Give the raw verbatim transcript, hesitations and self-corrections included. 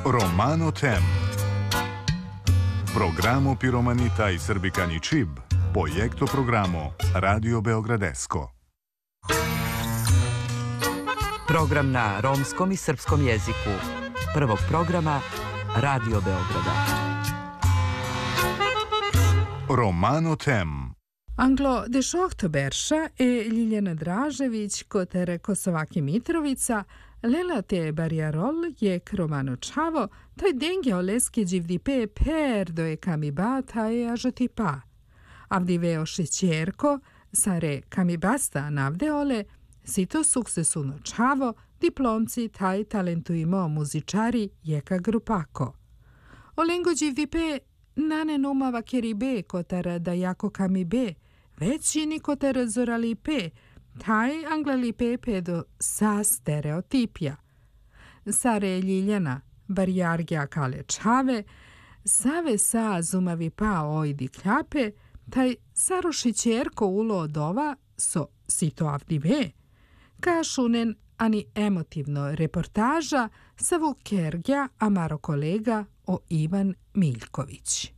Romano Tem. Programo Piromanita i Srbikani Čib, projekto programo Radio Beogradesko. Program na romskom i srpskom jeziku. Prvog programa Radio Beograda. Romano Tem. Anglo dešohto Berša e Ljiljana Dražević kotere Kosovaki Mitrovica Lela te Barjarol jek Romano Čavo taj dengja oleske dživdipe per do e kamibata e ažotipa. Avdiveo šećerko sare kamibasta navdeole sito suksesuno Čavo diplomci taj talentuimo muzičari jeka grupako. Olengo dživdipe nane numava keribe kotara da jako kamibe većini kotara zoralipe taj anglalipe pedo sa stereotipija. Sare Ljiljana barjargja kale Čave save sa zumavi pa ojdi kljape taj sarošićerko ulo odova so sito avdive kašunen ani emotivno reportaža sa vukergja amaro kolega o Ivan Miljković.